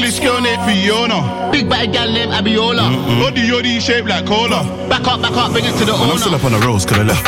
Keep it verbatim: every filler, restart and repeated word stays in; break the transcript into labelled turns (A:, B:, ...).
A: this girl named Fiona.
B: Big bad gal named Abiola.
A: Body yoddy shaped like cola.
B: Back up, back up, bring it to the
C: And I'm
B: owner.
C: still up on the roads, cause I left